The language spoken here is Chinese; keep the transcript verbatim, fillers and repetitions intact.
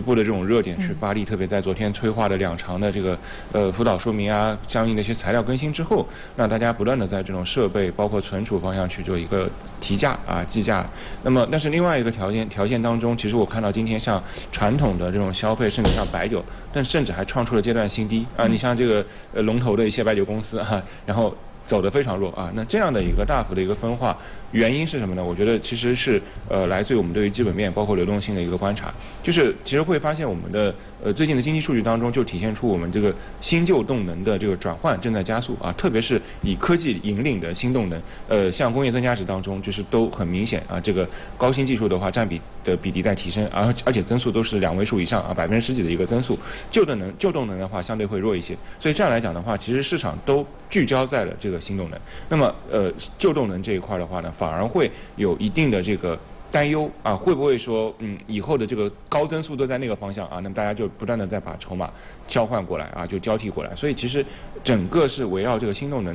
步的这种热点去发力，特别在昨天催化的两长的这个呃辅导说明啊，相应的一些材料更新之后，让大家不断的在这种设备包括存储方向去做一个提价啊计价。那么，但是另外一个条件条件当中，其实我看到今天像传统的这种消费，甚至像白酒，但甚至还创出了阶段新低啊。你像这个呃龙头的一些白酒公司哈、啊，然后走得非常弱啊。那这样的一个大幅的一个分化，原因是什么呢？我觉得其实是呃来自于我们对于基本面包括流动性的一个观察，就是其实会发现我们的呃最近的经济数据当中就体现出我们这个新旧动能的这个转换正在加速啊，特别是以科技引领的新动能，呃像工业增加值当中就是都很明显啊，这个高新技术的话占比的比例在提升，而而且增速都是两位数以上啊，百分之十几的一个增速。旧动能旧动能的话相对会弱一些，所以这样来讲的话，其实市场都聚焦在了这个新动能。那么呃旧动能这一块的话呢，反而会有一定的这个担忧啊，会不会说嗯以后的这个高增速都在那个方向啊，那么大家就不断的在把筹码交换过来啊，就交替过来，所以其实整个是围绕这个新动能。